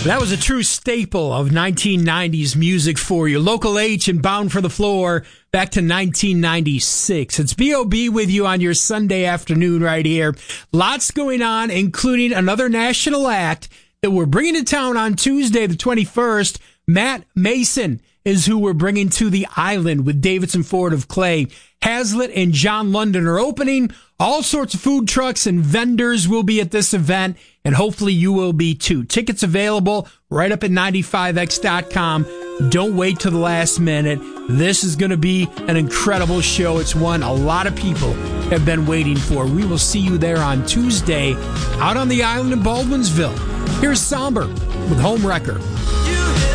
That was a true staple of 1990s music for you. Local H and Bound for the Floor back to 1996. It's B.O.B. with you on your Sunday afternoon right here. Lots going on, including another national act that we're bringing to town on Tuesday, the 21st. Matt Mason is who we're bringing to the island with Davidson Ford of Clay. Hazlitt and John London are opening. All sorts of food trucks and vendors will be at this event, and hopefully you will be too. Tickets available right up at 95x.com. Don't wait till the last minute. This is going to be an incredible show. It's one a lot of people have been waiting for. We will see you there on Tuesday out on the island in Baldwinsville. Here's Somber with Home Wrecker.